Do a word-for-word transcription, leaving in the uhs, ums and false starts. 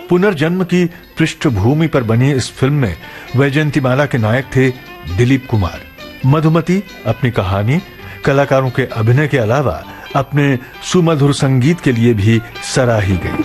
पुनर्जन्म की पृष्ठभूमि पर बनी इस फिल्म में वैजयंतीमाला के नायक थे दिलीप कुमार। मधुमती अपनी कहानी, कलाकारों के अभिनय के अलावा अपने सुमधुर संगीत के लिए भी सराही गई।